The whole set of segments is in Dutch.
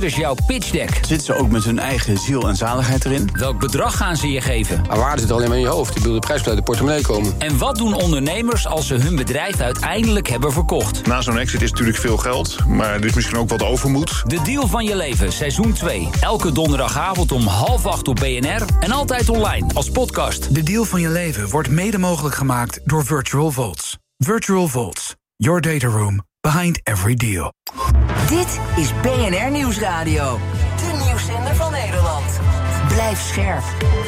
Dus jouw pitch deck. Zitten ze ook met hun eigen ziel en zaligheid erin? Welk bedrag gaan ze je geven? Maar waarde zit alleen maar in je hoofd. Ik bedoel, de prijs moet uit de portemonnee komen. En wat doen ondernemers als ze hun bedrijf uiteindelijk hebben verkocht? Na zo'n exit is natuurlijk veel geld, maar er is misschien ook wat overmoed. De deal van je leven, seizoen 2. Elke donderdagavond om 7:30 op BNR en altijd online als podcast. De deal van je leven wordt mede mogelijk gemaakt door Virtual Vaults. Virtual Vaults, your data room behind every deal. Dit is BNR Nieuwsradio. De nieuwszender van Nederland. Blijf scherp.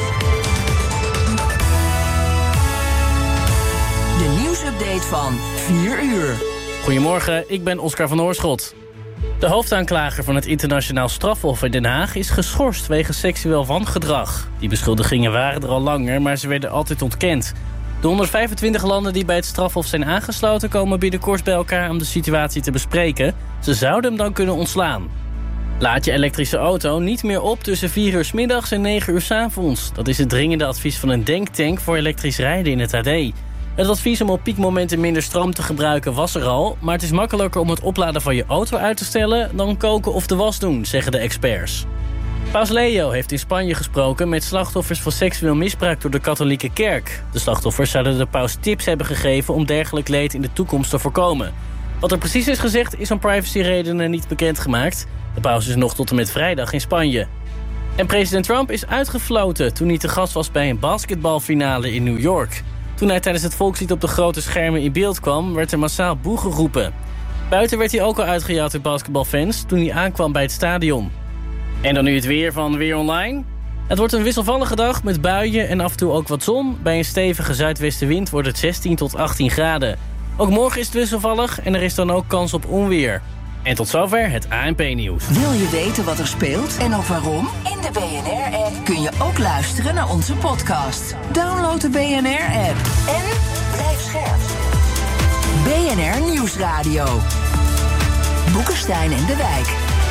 De nieuwsupdate van 4 uur. Goedemorgen, ik ben Oscar van Oorschot. De hoofdaanklager van het internationaal strafhof in Den Haag is geschorst wegens seksueel wangedrag. Die beschuldigingen waren er al langer, maar ze werden altijd ontkend. De 125 landen die bij het strafhof zijn aangesloten komen binnenkort bij elkaar om de situatie te bespreken. Ze zouden hem dan kunnen ontslaan. Laat je elektrische auto niet meer op tussen 4 uur 's middags en 9 uur 's avonds. Dat is het dringende advies van een denktank voor elektrisch rijden in het AD. Het advies om op piekmomenten minder stroom te gebruiken was er al, maar het is makkelijker om het opladen van je auto uit te stellen dan koken of de was doen, zeggen de experts. Paus Leo heeft in Spanje gesproken met slachtoffers van seksueel misbruik door de katholieke kerk. De slachtoffers zouden de paus tips hebben gegeven om dergelijk leed in de toekomst te voorkomen. Wat er precies is gezegd is om privacyredenen niet bekendgemaakt. De paus is nog tot en met vrijdag in Spanje. En president Trump is uitgefloten toen hij te gast was bij een basketbalfinale in New York. Toen hij tijdens het volkslied op de grote schermen in beeld kwam, werd er massaal boe geroepen. Buiten werd hij ook al uitgejaagd door basketbalfans toen hij aankwam bij het stadion. En dan nu het weer van Weer Online. Het wordt een wisselvallige dag met buien en af en toe ook wat zon. Bij een stevige zuidwestenwind wordt het 16 tot 18 graden. Ook morgen is het wisselvallig en er is dan ook kans op onweer. En tot zover het ANP-nieuws. Wil je weten wat er speelt en ook waarom? In de BNR-app kun je ook luisteren naar onze podcast. Download de BNR-app en blijf scherp. BNR Nieuwsradio. Boekenstein en de Wijk.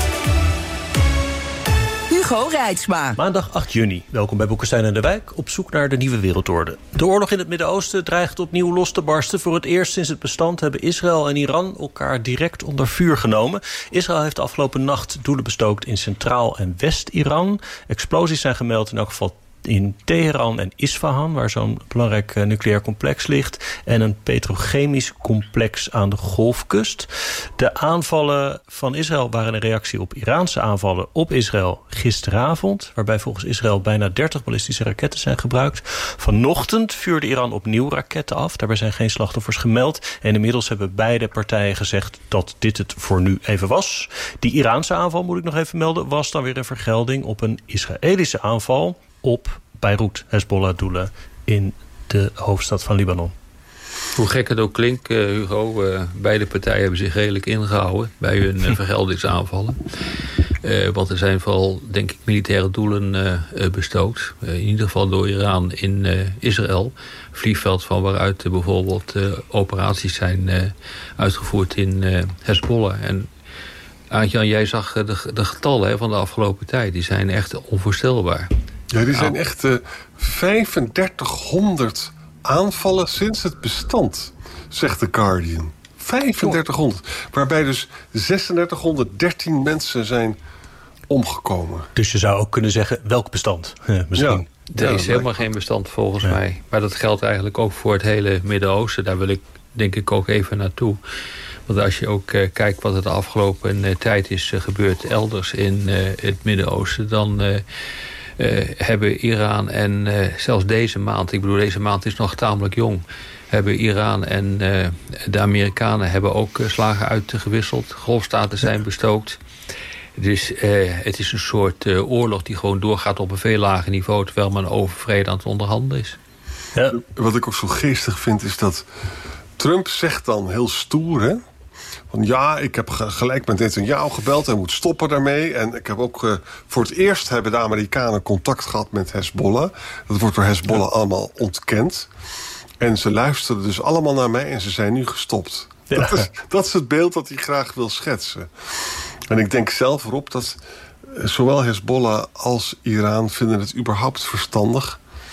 Hugo Reitsma. Maandag 8 juni. Welkom bij Boekenstein en de Wijk, op zoek naar de nieuwe wereldorde. De oorlog in het Midden-Oosten dreigt opnieuw los te barsten. Voor het eerst sinds het bestand hebben Israël en Iran elkaar direct onder vuur genomen. Israël heeft de afgelopen nacht doelen bestookt in Centraal- en West-Iran. Explosies zijn gemeld in elk geval in Teheran en Isfahan, waar zo'n belangrijk nucleair complex ligt, en een petrochemisch complex aan de Golfkust. De aanvallen van Israël waren een reactie op Iraanse aanvallen op Israël gisteravond, waarbij volgens Israël bijna 30 ballistische raketten zijn gebruikt. Vanochtend vuurde Iran opnieuw raketten af. Daarbij zijn geen slachtoffers gemeld. En inmiddels hebben beide partijen gezegd dat dit het voor nu even was. Die Iraanse aanval, moet ik nog even melden, was dan weer een vergelding op een Israëlische aanval op Beirut, Hezbollah-doelen in de hoofdstad van Libanon. Hoe gek het ook klinkt, Hugo, beide partijen hebben zich redelijk ingehouden bij hun vergeldingsaanvallen. Want er zijn vooral, denk ik, militaire doelen bestookt. In ieder geval door Iran in Israël. Vliegveld van waaruit bijvoorbeeld operaties zijn uitgevoerd in Hezbollah. En Aart-Jan, jij zag de getallen van de afgelopen tijd. Die zijn echt onvoorstelbaar. Ja, die zijn echt 3500 aanvallen sinds het bestand, zegt The Guardian. 3500. Waarbij dus 3613 mensen zijn omgekomen. Dus je zou ook kunnen zeggen, welk bestand? Misschien. Ja, er is helemaal geen bestand volgens mij. Maar dat geldt eigenlijk ook voor het hele Midden-Oosten. Daar wil ik denk ik ook even naartoe. Want als je ook kijkt wat er de afgelopen tijd is gebeurd elders in het Midden-Oosten, dan hebben Iran en zelfs deze maand, ik bedoel deze maand is nog tamelijk jong, hebben Iran en de Amerikanen hebben ook slagen uitgewisseld. Golfstaten zijn bestookt. Dus het is een soort oorlog die gewoon doorgaat op een veel lager niveau, terwijl men over vrede aan het onderhandelen is. Ja. Wat ik ook zo geestig vind is dat Trump zegt dan heel stoer, hè? Van ja, ik heb gelijk met Netanyahu gebeld, hij moet stoppen daarmee. En ik heb ook voor het eerst hebben de Amerikanen contact gehad met Hezbollah. Dat wordt door Hezbollah allemaal ontkend. En ze luisterden dus allemaal naar mij en ze zijn nu gestopt. Ja. Dat is het beeld dat hij graag wil schetsen. En ik denk zelf erop dat zowel Hezbollah als Iran vinden het überhaupt verstandig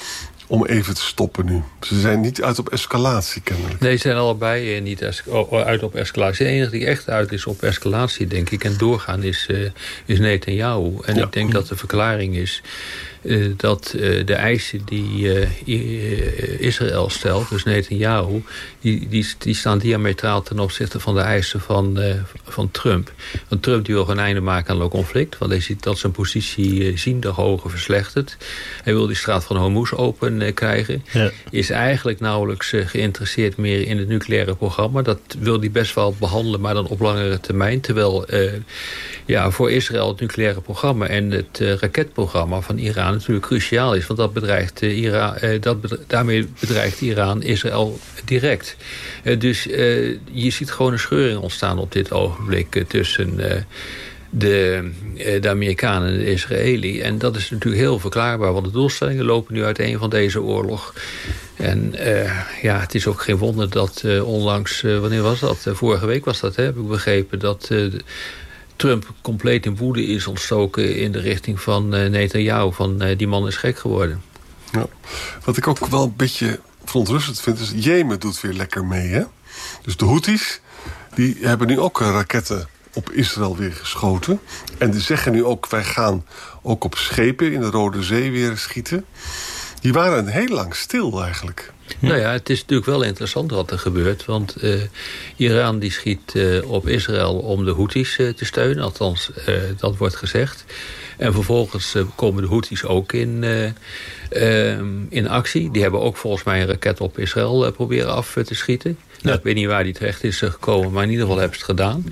om even te stoppen nu. Ze zijn niet uit op escalatie, kennelijk. Nee, ze zijn allebei niet uit op escalatie. De enige die echt uit is op escalatie, denk ik, en doorgaan is Netanyahu. En ik denk dat de verklaring is dat de eisen die Israël stelt, dus Netanyahu, die staan diametraal ten opzichte van de eisen van Trump. Want Trump die wil geen einde maken aan het conflict, want hij ziet dat zijn positie ziendig hoger verslechtert. Hij wil die straat van Hormuz open krijgen. Ja. Is eigenlijk nauwelijks geïnteresseerd meer in het nucleaire programma. Dat wil hij best wel behandelen, maar dan op langere termijn. Terwijl voor Israël het nucleaire programma en het raketprogramma van Iran natuurlijk cruciaal is. Want dat bedreigt daarmee bedreigt Iran Israël direct. Dus je ziet gewoon een scheuring ontstaan op dit ogenblik tussen de Amerikanen en de Israëli. En dat is natuurlijk heel verklaarbaar, want de doelstellingen lopen nu uiteen van deze oorlog. En het is ook geen wonder dat onlangs, wanneer was dat? Vorige week was dat, heb ik begrepen, dat Trump compleet in woede is ontstoken in de richting van Netanyahu. Van die man is gek geworden. Ja. Wat ik ook wel een beetje verontrustend vind, is Jemen doet weer lekker mee, hè? Dus de Houthis, die hebben nu ook raketten op Israël weer geschoten. En die zeggen nu ook, wij gaan ook op schepen in de Rode Zee weer schieten. Die waren heel lang stil eigenlijk. Nou ja, het is natuurlijk wel interessant wat er gebeurt. Want Iran die schiet op Israël om de Houthis te steunen. Althans, dat wordt gezegd. En vervolgens komen de Houthis ook in actie. Die hebben ook volgens mij een raket op Israël proberen af te schieten. Nou, ik weet niet waar die terecht is gekomen, maar in ieder geval hebben ze het gedaan.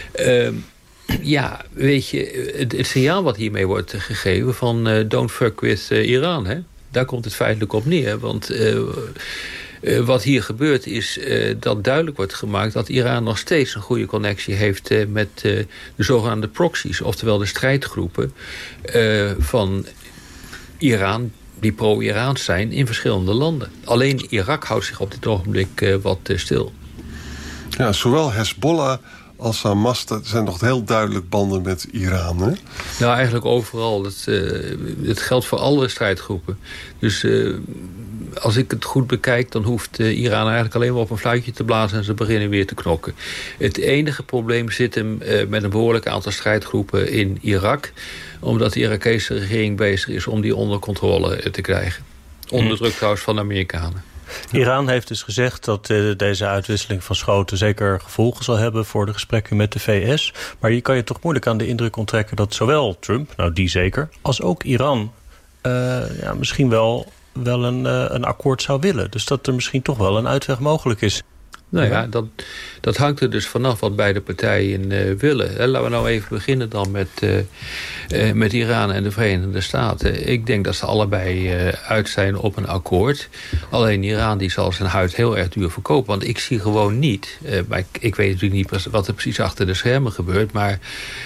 Weet je, het signaal wat hiermee wordt gegeven van don't fuck with Iran, hè? Daar komt het feitelijk op neer. Want wat hier gebeurt is dat duidelijk wordt gemaakt dat Iran nog steeds een goede connectie heeft met de zogenaamde proxies. Oftewel de strijdgroepen van Iran die pro-Iraans zijn in verschillende landen. Alleen Irak houdt zich op dit ogenblik wat stil. Ja, zowel Hezbollah als Hamas zijn nog heel duidelijk banden met Iran, hè? Nou, eigenlijk overal. Het geldt voor alle strijdgroepen. Dus als ik het goed bekijk, dan hoeft Iran eigenlijk alleen maar op een fluitje te blazen en ze beginnen weer te knokken. Het enige probleem zit hem met een behoorlijk aantal strijdgroepen in Irak, omdat de Irakese regering bezig is om die onder controle te krijgen. Onder druk trouwens van de Amerikanen. Iran heeft dus gezegd dat deze uitwisseling van schoten zeker gevolgen zal hebben voor de gesprekken met de VS. Maar hier kan je toch moeilijk aan de indruk onttrekken dat zowel Trump, nou die zeker, als ook Iran misschien wel een akkoord zou willen. Dus dat er misschien toch wel een uitweg mogelijk is. Nou ja, dat hangt er dus vanaf wat beide partijen willen. Laten we nou even beginnen dan met Iran en de Verenigde Staten. Ik denk dat ze allebei uit zijn op een akkoord. Alleen Iran die zal zijn huid heel erg duur verkopen. Want ik zie gewoon niet, maar ik weet natuurlijk niet wat er precies achter de schermen gebeurt. Maar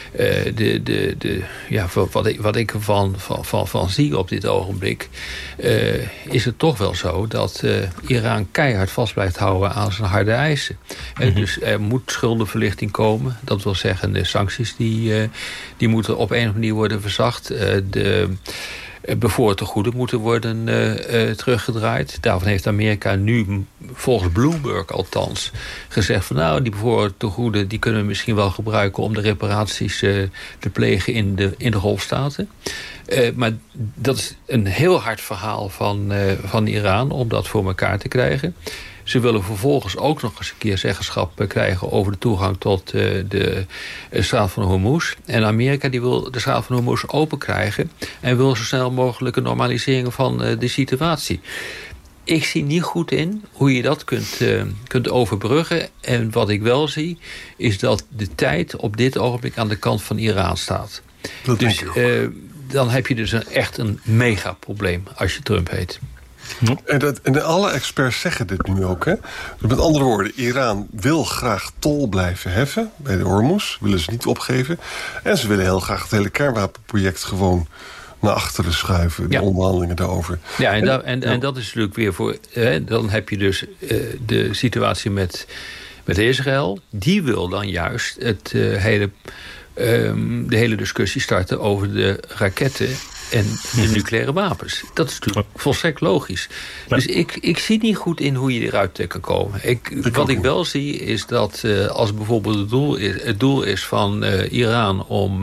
wat ik ervan zie op dit ogenblik, is het toch wel zo dat Iran keihard vast blijft houden aan zijn harde eisen. Dus er moet schuldenverlichting komen. Dat wil zeggen, de sancties die moeten op een of andere manier worden verzacht. De bevoorrechte tegoeden moeten worden teruggedraaid. Daarvan heeft Amerika nu, volgens Bloomberg althans, gezegd van nou, die bevoorrechte tegoeden die kunnen we misschien wel gebruiken om de reparaties te plegen in de Golfstaten. Maar dat is een heel hard verhaal van Iran om dat voor elkaar te krijgen. Ze willen vervolgens ook nog eens een keer zeggenschap krijgen over de toegang tot de straat van Hormuz. En Amerika die wil de straat van Hormuz open krijgen en wil zo snel mogelijk een normalisering van de situatie. Ik zie niet goed in hoe je dat kunt overbruggen. En wat ik wel zie, is dat de tijd op dit ogenblik aan de kant van Iran staat. Dat dus dan heb je dus echt een megaprobleem als je Trump heet. En alle experts zeggen dit nu ook, hè? Dus met andere woorden, Iran wil graag tol blijven heffen bij de Hormuz. Willen ze niet opgeven. En ze willen heel graag het hele kernwapenproject gewoon naar achteren schuiven. De onderhandelingen daarover. Ja, en dat is natuurlijk weer voor... dan heb je dus de situatie met Israël. Die wil dan juist de hele discussie starten over de raketten en de nucleaire wapens. Dat is natuurlijk volstrekt logisch. Dus ik zie niet goed in hoe je eruit kan komen. Wat ik wel zie is dat als bijvoorbeeld het doel is van Iran om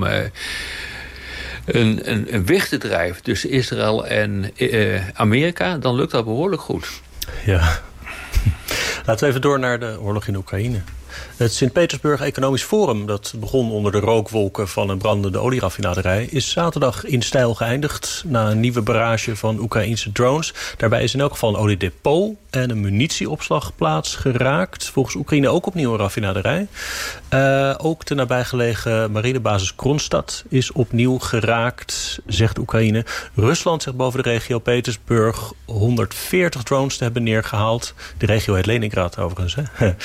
een weg te drijven tussen Israël en Amerika, dan lukt dat behoorlijk goed. Ja. Laten we even door naar de oorlog in Oekraïne. Het Sint-Petersburg Economisch Forum, dat begon onder de rookwolken van een brandende olieraffinaderij, is zaterdag in stijl geëindigd na een nieuwe barrage van Oekraïnse drones. Daarbij is in elk geval een oliedepot en een munitieopslagplaats geraakt. Volgens Oekraïne ook opnieuw een raffinaderij. Ook de nabijgelegen marinebasis Kronstadt is opnieuw geraakt, zegt Oekraïne. Rusland zegt boven de regio Petersburg 140 drones te hebben neergehaald. De regio heet Leningrad overigens.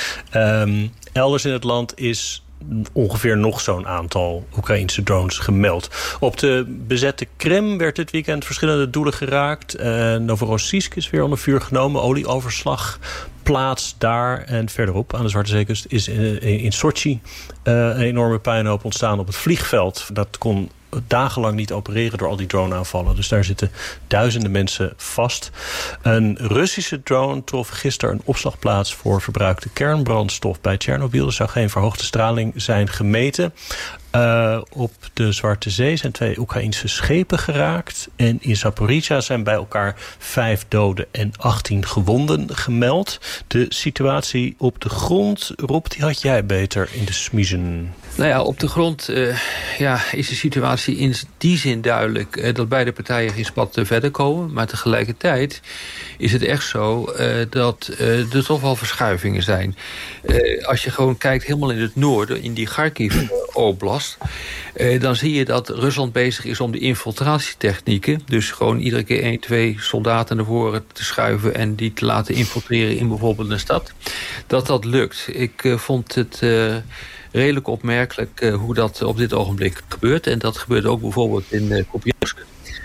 Elders in het land is ongeveer nog zo'n aantal Oekraïnse drones gemeld. Op de bezette Krim werd dit weekend verschillende doelen geraakt. Novorossiysk is weer onder vuur genomen. Olieoverslag plaats daar. En verderop aan de Zwarte Zeekust is in Sochi een enorme puinhoop ontstaan op het vliegveld. Dat kon dagenlang niet opereren door al die droneaanvallen. Dus daar zitten duizenden mensen vast. Een Russische drone trof gisteren een opslagplaats voor verbruikte kernbrandstof bij Tsjernobyl. Er zou geen verhoogde straling zijn gemeten. Op de Zwarte Zee zijn 2 Oekraïnse schepen geraakt. En in Zaporizhzhia zijn bij elkaar 5 doden en 18 gewonden gemeld. De situatie op de grond, Rob, die had jij beter in de smiezen. Nou ja, op de grond is de situatie in die zin duidelijk dat beide partijen geen spat verder komen. Maar tegelijkertijd is het echt zo dat er toch wel verschuivingen zijn. Als je gewoon kijkt helemaal in het noorden, in die Kharkiv-oblast, dan zie je dat Rusland bezig is om de infiltratietechnieken, dus gewoon iedere keer 1, 2 soldaten naar voren te schuiven en die te laten infiltreren in bijvoorbeeld een stad, dat lukt. Ik vond het redelijk opmerkelijk hoe dat op dit ogenblik gebeurt. En dat gebeurt ook bijvoorbeeld in Kupiansk.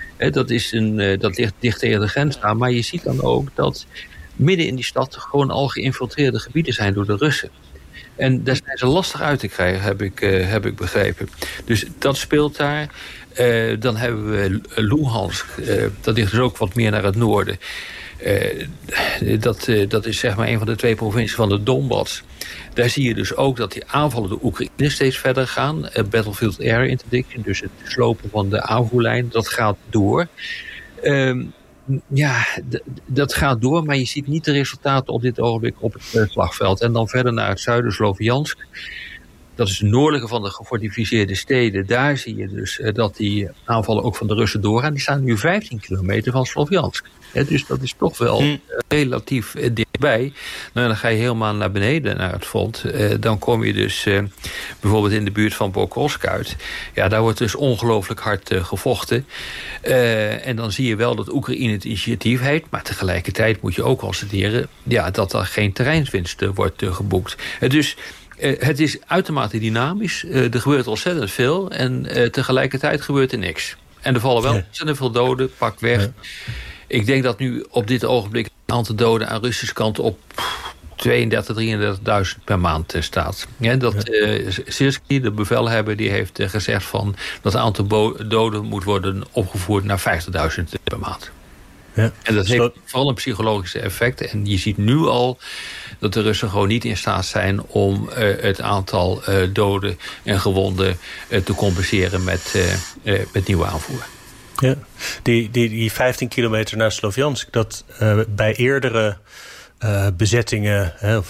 Dat ligt dicht tegen de grens aan. Maar je ziet dan ook dat midden in die stad gewoon al geïnfiltreerde gebieden zijn door de Russen. En daar zijn ze lastig uit te krijgen, heb ik begrepen. Dus dat speelt daar. Dan hebben we Luhansk. Dat ligt dus ook wat meer naar het noorden. Dat is zeg maar een van de 2 provincies van de Donbass. Daar zie je dus ook dat die aanvallen de Oekraïne steeds verder gaan. Battlefield Air Interdiction, dus het slopen van de aanvoerlijn, dat gaat door. Dat gaat door, maar je ziet niet de resultaten op dit ogenblik op het slagveld. En dan verder naar het zuiden, Sloviansk. Dat is het noordelijke van de gefortificeerde steden. Daar zie je dus dat die aanvallen ook van de Russen doorgaan. Die staan nu 15 kilometer van Sloviansk. Dus dat is toch wel relatief dichtbij. Nou, dan ga je helemaal naar beneden naar het front. Dan kom je dus bijvoorbeeld in de buurt van Pokrovsk uit. Ja, daar wordt dus ongelooflijk hard gevochten. En dan zie je wel dat Oekraïne het initiatief heeft. Maar tegelijkertijd moet je ook constateren dat er geen terreinswinst wordt geboekt. Dus het is uitermate dynamisch. Er gebeurt ontzettend veel. En tegelijkertijd gebeurt er niks. En er vallen wel ontzettend veel doden. Pak weg. Ik denk dat nu op dit ogenblik het aantal doden aan Russische kant op 32.000, 33.000 per maand staat. Sirski, de bevelhebber, die heeft gezegd van dat het aantal doden moet worden opgevoerd naar 50.000 per maand. Ja. En dat heeft vooral een psychologische effect. En je ziet nu al dat de Russen gewoon niet in staat zijn om het aantal doden en gewonden te compenseren met nieuwe aanvoer. Ja, die 15 kilometer naar Sloviansk, dat bij eerdere bezettingen,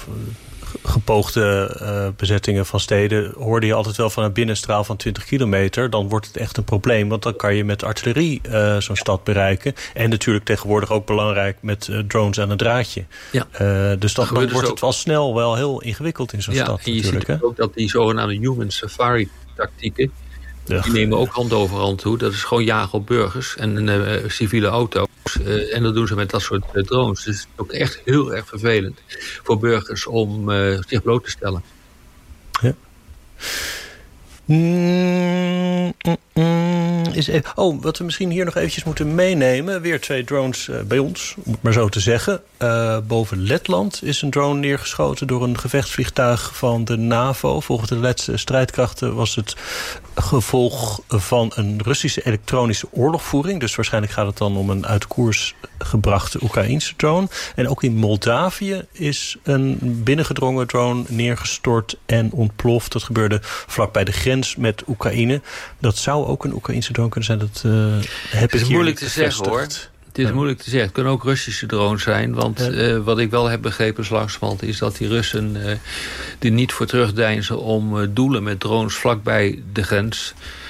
gepoogde bezettingen van steden, hoorde je altijd wel van een binnenstraal van 20 kilometer. Dan wordt het echt een probleem, want dan kan je met artillerie zo'n stad bereiken. En natuurlijk tegenwoordig ook belangrijk met drones aan een draadje. Ja. Dus dan wordt het wel snel wel heel ingewikkeld in zo'n stad. En je ziet ook dat die zogenaamde human safari tactieken, die nemen ook hand over hand toe. Dat is gewoon jagen op burgers en civiele auto's. En dat doen ze met dat soort drones. Dus het is ook echt heel erg vervelend voor burgers om zich bloot te stellen. Ja. Wat we misschien hier nog eventjes moeten meenemen. Weer 2 drones bij ons, om het maar zo te zeggen. Boven Letland is een drone neergeschoten door een gevechtsvliegtuig van de NAVO. Volgens de Letse strijdkrachten was het gevolg van een Russische elektronische oorlogvoering. Dus waarschijnlijk gaat het dan om een uit koers gebrachte Oekraïense drone. En ook in Moldavië is een binnengedrongen drone neergestort en ontploft. Dat gebeurde vlakbij de grens met Oekraïne. Dat zou ook een Oekraïense drone kunnen zijn. Dat heb ik hier moeilijk te zeggen, hoor. Het is moeilijk te zeggen. Het kunnen ook Russische drones zijn. Want wat ik wel heb begrepen is langzamerhand is dat die Russen er niet voor terugdeinzen om doelen met drones vlakbij de grens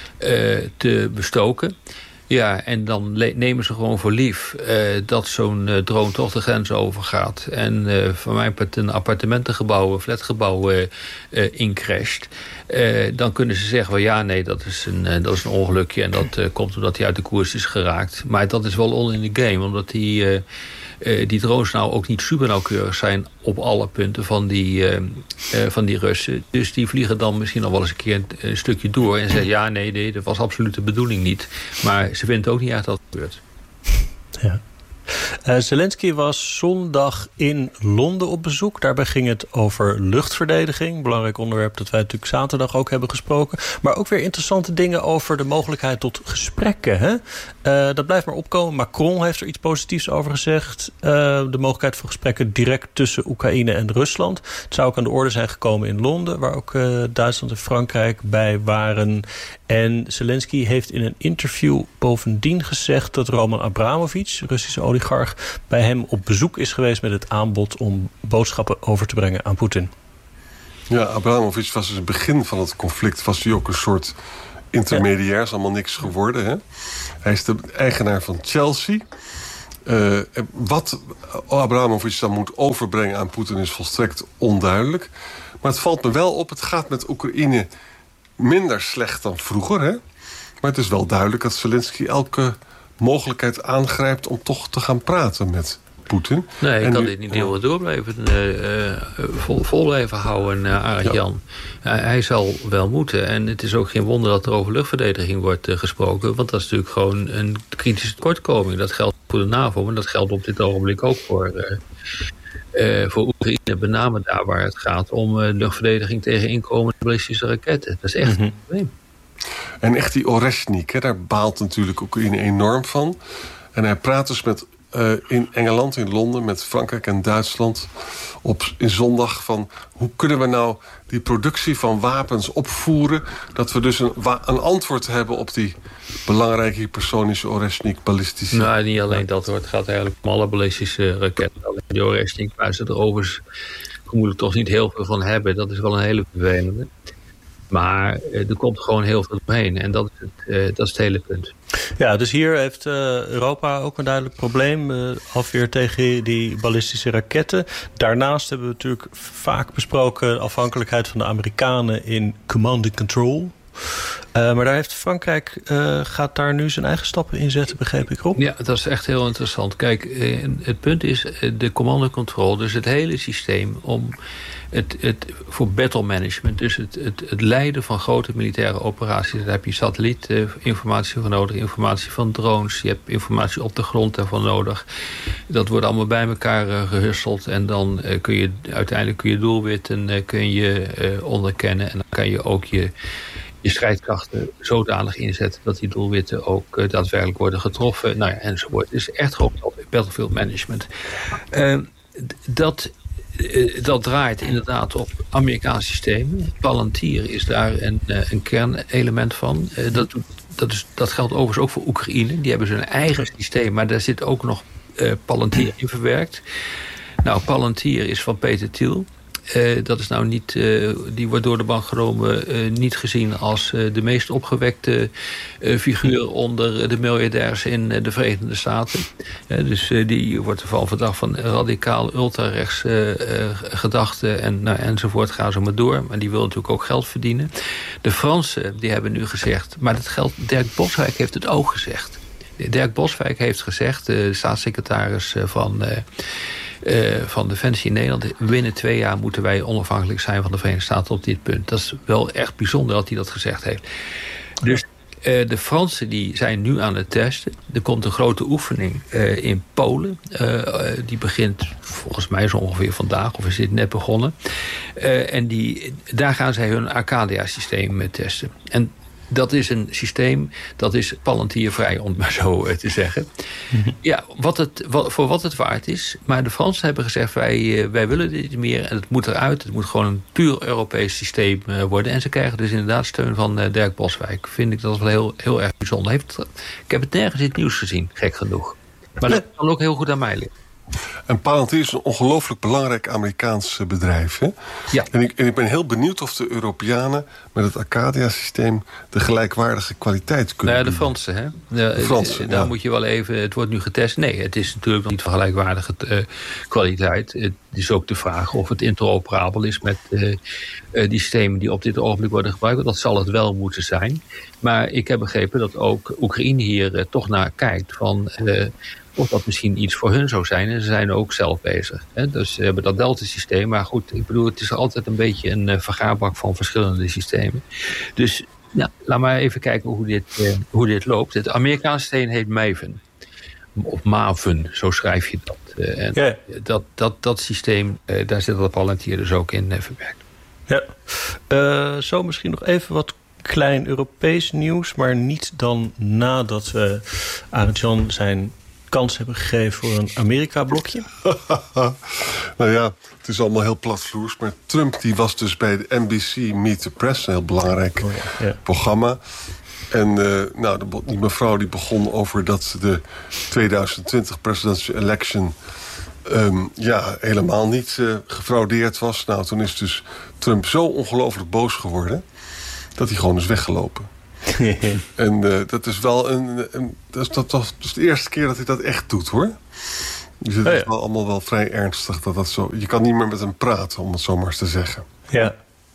te bestoken. Ja, en dan nemen ze gewoon voor lief dat zo'n drone toch de grens overgaat. En van mijn part een appartementengebouw, een flatgebouw incrasht. Dan kunnen ze zeggen, dat is een ongelukje. En dat komt omdat hij uit de koers is geraakt. Maar dat is wel all in the game. Omdat die drones nou ook niet super nauwkeurig zijn op alle punten van die Russen. Dus die vliegen dan misschien nog wel eens een keer een stukje door en zeggen, dat was absoluut de bedoeling niet. Maar ze vinden ook niet uit dat het gebeurt. Ja. Zelensky was zondag in Londen op bezoek. Daarbij ging het over luchtverdediging. Belangrijk onderwerp dat wij natuurlijk zaterdag ook hebben gesproken. Maar ook weer interessante dingen over de mogelijkheid tot gesprekken. Hè? Dat blijft maar opkomen. Macron heeft er iets positiefs over gezegd. De mogelijkheid voor gesprekken direct tussen Oekraïne en Rusland. Het zou ook aan de orde zijn gekomen in Londen, waar ook Duitsland en Frankrijk bij waren. En Zelensky heeft in een interview bovendien gezegd dat Roman Abramovich, Russische oligarch, bij hem op bezoek is geweest met het aanbod om boodschappen over te brengen aan Poetin. Ja, Abramovich was dus het begin van het conflict. Was hij ook een soort intermediair, is allemaal niks geworden. Hè? Hij is de eigenaar van Chelsea. Wat Abramovich dan moet overbrengen aan Poetin is volstrekt onduidelijk. Maar het valt me wel op, het gaat met Oekraïne minder slecht dan vroeger. Hè? Maar het is wel duidelijk dat Zelensky elke mogelijkheid aangrijpt om toch te gaan praten met Poetin. Nee, ik kan dit niet heel door blijven vol blijven houden, Arend Jan. Hij zal wel moeten. En het is ook geen wonder dat er over luchtverdediging wordt gesproken. Want dat is natuurlijk gewoon een kritische tekortkoming. Dat geldt voor de NAVO, maar dat geldt op dit ogenblik ook voor Oekraïne. Met name daar waar het gaat om luchtverdediging tegen inkomende ballistische raketten. Dat is echt een probleem. En echt die Oreshnik, daar baalt natuurlijk Oekraïne enorm van. En hij praat dus in Engeland, in Londen, met Frankrijk en Duitsland in zondag van hoe kunnen we nou die productie van wapens opvoeren, dat we dus een antwoord hebben op die belangrijke hypersonische Oreshnik ballistische. Nou, niet alleen dat hoor. Het gaat eigenlijk om alle ballistische raketten. Alleen die Oreshnik, waar ze er overigens vermoedelijk toch niet heel veel van hebben. Dat is wel een hele vervelende. Maar er komt gewoon heel veel doorheen. En dat is het hele punt. Ja, dus hier heeft Europa ook een duidelijk probleem. Afweer tegen die ballistische raketten. Daarnaast hebben we natuurlijk vaak besproken de afhankelijkheid van de Amerikanen in command and control. Maar daar heeft Frankrijk gaat daar nu zijn eigen stappen in zetten, begreep ik, Rob? Ja, dat is echt heel interessant. Kijk, het punt is de command and control, dus het hele systeem om het voor battle management, dus het leiden van grote militaire operaties. Daar heb je satellietinformatie voor nodig, informatie van drones, je hebt informatie op de grond daarvan nodig. Dat wordt allemaal bij elkaar gehusteld en dan uiteindelijk kun je doelwitten onderkennen en dan kan je ook je strijdkrachten zodanig inzetten dat die doelwitten ook daadwerkelijk worden getroffen, enzovoort. Het is echt gewoon battlefield management. Dat draait inderdaad op Amerikaanse systemen. Palantir is daar een kernelement van. Dat geldt overigens ook voor Oekraïne. Die hebben hun eigen systeem, maar daar zit ook nog Palantir in verwerkt. Nou, Palantir is van Peter Thiel. Dat is nou niet, die wordt door de bank genomen niet gezien als de meest opgewekte figuur onder de miljardairs in de Verenigde Staten. Dus die wordt ervan verdacht van radicaal ultrarechts gedachten enzovoort. Gaan ze maar door. Maar die wil natuurlijk ook geld verdienen. De Fransen die hebben nu gezegd, maar dat geldt, Dirk Boswijk heeft het ook gezegd. Dirk Boswijk heeft gezegd, de staatssecretaris van Defensie in Nederland, binnen 2 jaar moeten wij onafhankelijk zijn van de Verenigde Staten op dit punt. Dat is wel echt bijzonder dat hij dat gezegd heeft. Dus De Fransen die zijn nu aan het testen. Er komt een grote oefening in Polen. Die begint volgens mij zo ongeveer vandaag, of is dit net begonnen. En daar gaan zij hun Arcadia-systeem testen. En dat is een systeem, dat is palantiervrij, om het maar zo te zeggen. Ja, voor wat het waard is. Maar de Fransen hebben gezegd, wij willen dit niet meer. En het moet eruit. Het moet gewoon een puur Europees systeem worden. En ze krijgen dus inderdaad steun van Dirk Boswijk. Vind ik dat wel heel, heel erg bijzonder. Ik heb het nergens in het nieuws gezien, gek genoeg. Maar dat kan ook heel goed aan mij liggen. En Palantir is een ongelooflijk belangrijk Amerikaans bedrijf. Hè? Ja. En ik ben heel benieuwd of de Europeanen met het Arcadia-systeem de gelijkwaardige kwaliteit kunnen de Fransen, hè? Daar moet je wel even... Het wordt nu getest. Nee, het is natuurlijk nog niet van gelijkwaardige kwaliteit. Het is ook de vraag of het interoperabel is met die systemen die op dit ogenblik worden gebruikt. Dat zal het wel moeten zijn. Maar ik heb begrepen dat ook Oekraïne hier toch naar kijkt van... of dat misschien iets voor hun zou zijn. En ze zijn ook zelf bezig. Hè? Dus ze hebben dat Delta-systeem. Maar goed, ik bedoel, het is altijd een beetje een vergaarbak van verschillende systemen. Dus laat maar even kijken hoe dit loopt. Het Amerikaanse systeem heet Maven. Of Maven, zo schrijf je dat. En dat systeem, daar zit dat Palantir dus ook in verwerkt. Ja. Zo misschien nog even wat klein Europees nieuws. Maar niet dan nadat Arend-Jan zijn kans hebben gegeven voor een Amerika-blokje? Nou ja, het is allemaal heel platvloers. Maar Trump die was dus bij de NBC Meet the Press, een heel belangrijk programma. En die mevrouw die begon over dat de 2020 presidential election helemaal niet gefraudeerd was. Nou, toen is dus Trump zo ongelooflijk boos geworden dat hij gewoon is weggelopen. En dat is wel dat is de eerste keer dat hij dat echt doet, hoor. Dus het is wel allemaal wel vrij ernstig. Dat zo, je kan niet meer met hem praten, om het zo maar eens te zeggen. Ja.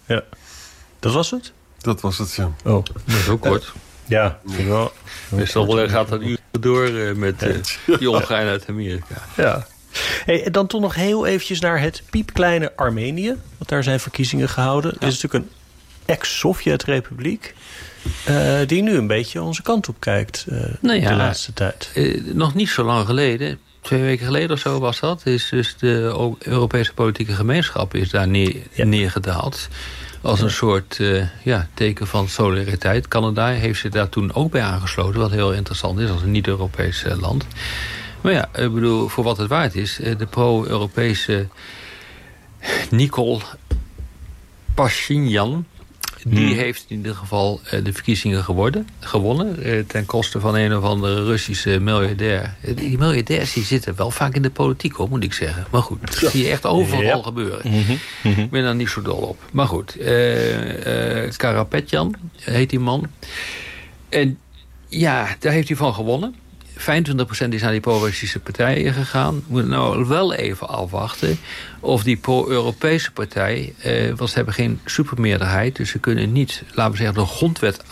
Dat was het? Dat was het, ja. Oh, dat is ook kort. Ja, wel. Meestal gaat dat uur door met die omgein uit Amerika. Ja. Hey, en dan toch nog heel eventjes naar het piepkleine Armenië. Want daar zijn verkiezingen gehouden. Het is natuurlijk een ex-Sovjet-republiek die nu een beetje onze kant op kijkt de laatste tijd. Nog niet zo lang geleden, 2 weken geleden of zo was dat, is dus de Europese politieke gemeenschap is daar neergedaald. Als een soort teken van solidariteit. Canada heeft zich daar toen ook bij aangesloten, wat heel interessant is als een niet-Europees land. Maar ja, ik bedoel, voor wat het waard is, de pro-Europese Nikol Pashinyan, die heeft in ieder geval de verkiezingen gewonnen. Ten koste van een of andere Russische miljardair. Die miljardairs die zitten wel vaak in de politiek, hoor, moet ik zeggen. Maar goed, dat zie je echt overal gebeuren. Ik ben daar niet zo dol op. Maar goed, Karapetyan heet die man. En ja, daar heeft hij van gewonnen. 25% is naar die pro-Russische partijen gegaan. We moeten nou wel even afwachten of die pro-Europese partij, want ze hebben geen supermeerderheid, dus ze kunnen niet, laten we zeggen, de grondwet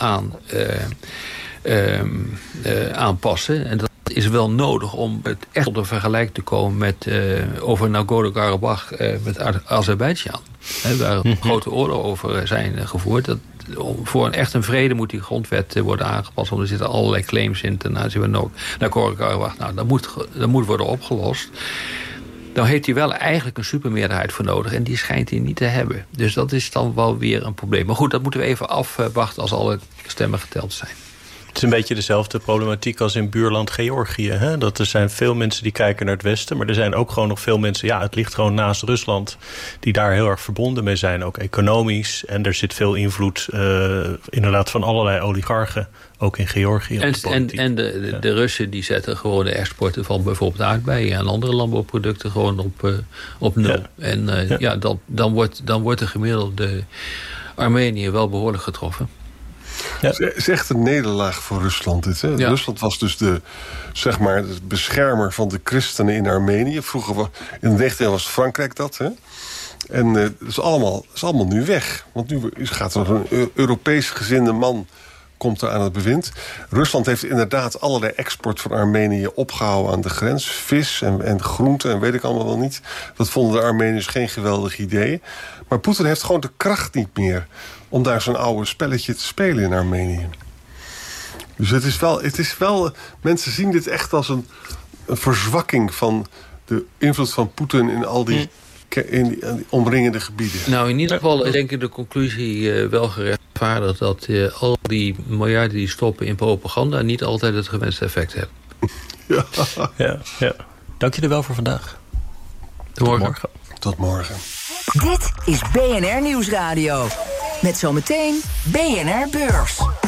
aanpassen. En dat is wel nodig om het echt op een vergelijk te komen met over Nagorno-Karabakh met Azerbeidzjan. Waar grote oorlogen over zijn gevoerd. Voor echt een vrede moet die grondwet worden aangepast. Want er zitten allerlei claims in ten aanzien van Nagorno-Karabakh. Nou, dat moet worden opgelost. Dan heeft hij wel eigenlijk een supermeerderheid voor nodig. En die schijnt hij niet te hebben. Dus dat is dan wel weer een probleem. Maar goed, dat moeten we even afwachten als alle stemmen geteld zijn. Het is een beetje dezelfde problematiek als in buurland Georgië. Hè? Dat er zijn veel mensen die kijken naar het westen. Maar er zijn ook gewoon nog veel mensen, ja, het ligt gewoon naast Rusland, die daar heel erg verbonden mee zijn. Ook economisch. En er zit veel invloed inderdaad van allerlei oligarchen. Ook in Georgië. En de Russen die zetten gewoon de exporten van bijvoorbeeld aardbeien en andere landbouwproducten gewoon op nul. Ja. En dan wordt de gemiddelde Armenië wel behoorlijk getroffen. Ja. Het is echt een nederlaag voor Rusland dit. Hè? Ja. Rusland was dus de beschermer van de christenen in Armenië. Vroeger, in de 19e was Frankrijk dat. Hè? En het is allemaal nu weg. Want nu gaat er een Europees gezinde man komt er aan het bewind. Rusland heeft inderdaad allerlei export van Armenië opgehouden aan de grens. Vis en groenten en weet ik allemaal wel niet. Dat vonden de Armeniërs geen geweldig idee. Maar Poetin heeft gewoon de kracht niet meer om daar zo'n oude spelletje te spelen in Armenië. Dus het is wel mensen zien dit echt als een verzwakking van de invloed van Poetin in al die omringende gebieden. Nou, in ieder geval denk ik de conclusie wel gerechtvaardigd dat al die miljarden die stoppen in propaganda niet altijd het gewenste effect hebben. Ja. Dank je er wel voor vandaag. Tot morgen. Dit is BNR Nieuwsradio. Met zometeen BNR Beurs.